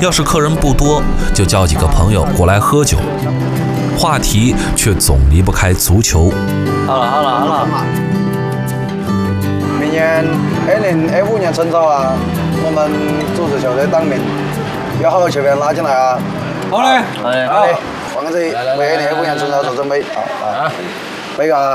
要是客人不多，就叫几个朋友过来喝酒，话题却总离不开足球。 好了，明年2025年春招啊，我们组织球队当名，有好的球员拉进来啊。 好嘞， 好嘞，放在这里，为2025年春招做准备。好，那个，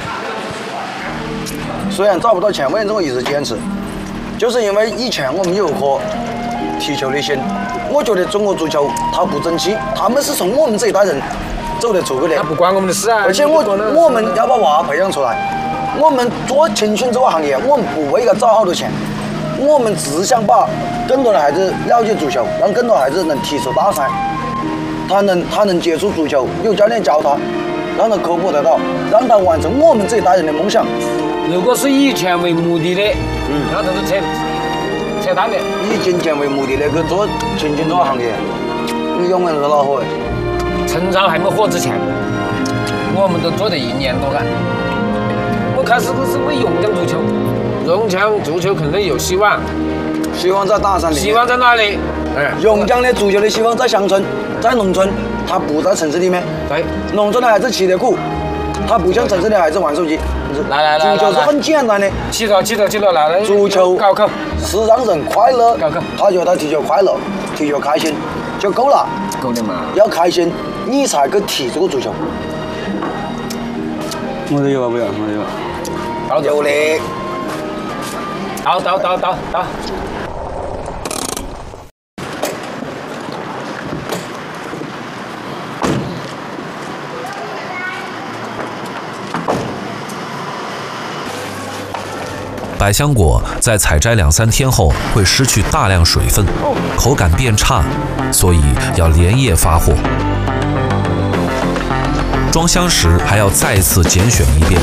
虽然找不到钱，为什么我一直坚持？就是因为以前我们有颗踢球的心。我觉得中国足球它不争气，他们是从我们这一代人走得出去的。 那不关我们的事啊。 而且我们要把娃培养出来，我们做青训这个行业，我们不为了找好多钱，我们只想把更多的孩子了解足球，让更多孩子能踢出大赛，他能接触足球，有教练教他，让他克服得到，让他完成我们这一代人的梦想。 如果是以钱为目的的，那都是扯淡的。 以金钱为目的的去做青训这个行业，你永远是恼火的。 陈超还没火之前，我们都做了1年多了。我开始是为榕江足球，榕江足球肯定有希望， 希望在大山里面。 希望在哪里？ 榕江的足球的希望在乡村，在农村，它不在城市里面。 对， 农村的孩子吃得苦，他不像城市的孩子玩手机。 来， 足球是很简单的。 记住，来。 足球高考是让人快乐， 高考他觉得他踢球快乐，踢球开心就够了。 够的嘛。 要开心，你才去踢这个足球。我这有啊，不要，我这有。有嘞。 到。 百香果在采摘2-3天后会失去大量水分，口感变差，所以要连夜发货。装箱时还要再次拣选一遍。